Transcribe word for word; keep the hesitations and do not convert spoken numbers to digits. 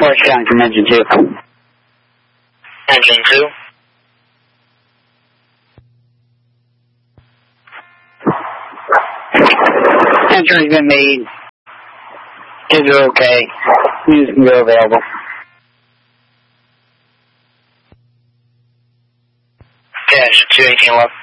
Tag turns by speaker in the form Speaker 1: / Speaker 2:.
Speaker 1: Forest County from engine two.
Speaker 2: Engine two.
Speaker 1: Entry's been made. Kids are okay. News can go available.
Speaker 2: Okay, engine two, anything left?